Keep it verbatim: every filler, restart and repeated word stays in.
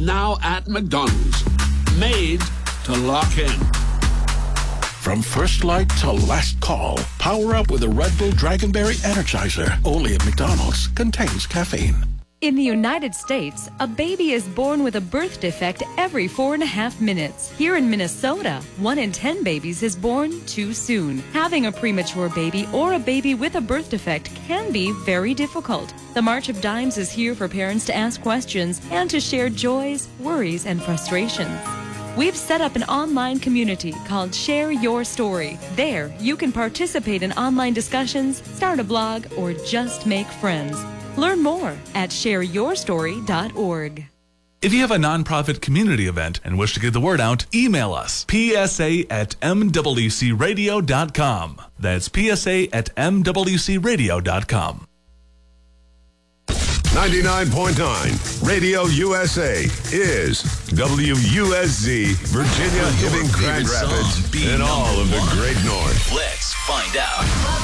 now at McDonald's. Made to lock in. From first light to last call, power up with a Red Bull Dragonberry Energizer. Only at McDonald's. Contains caffeine. In the United States, a baby is born with a birth defect every four and a half minutes. Here in Minnesota, one in ten babies is born too soon. Having a premature baby or a baby with a birth defect can be very difficult. The March of Dimes is here for parents to ask questions and to share joys, worries, and frustrations. We've set up an online community called Share Your Story. There, you can participate in online discussions, start a blog, or just make friends. Learn more at share your story dot org. If you have a nonprofit community event and wish to get the word out, email us, p s a at m w c radio dot com. That's p s a at m w c radio dot com. ninety-nine point nine Radio U S A is W U S Z, Virginia, Hibbing, Grand Rapids, and all of the Great North. Let's find out.